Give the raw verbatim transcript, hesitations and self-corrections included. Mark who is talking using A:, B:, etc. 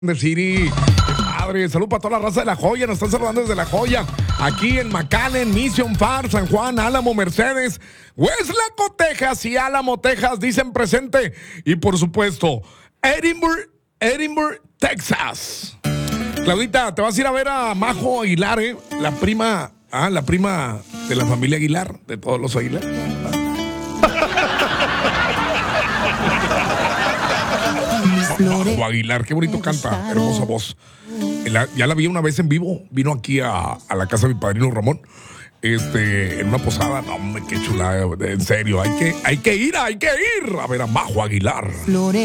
A: de City. Padre, salud para toda la raza de La Joya. Nos están saludando desde La Joya. Aquí en McAllen, Mission Far, San Juan, Álamo, Mercedes, Westlaco, Texas y Álamo, Texas. Dicen presente. Y por supuesto, Edinburgh, Edinburgh, Texas. Claudita, te vas a ir a ver a Majo Aguilar, ¿eh? La prima, ah, la prima de la familia Aguilar, de todos los Aguilar. Majo Aguilar, qué bonito canta, hermosa voz. La, ya la vi una vez en vivo, vino aquí a, a la casa de mi padrino Ramón, este, en una posada. No, hombre, qué chulada, en serio, hay que, hay que ir, hay que ir a ver a Majo Aguilar.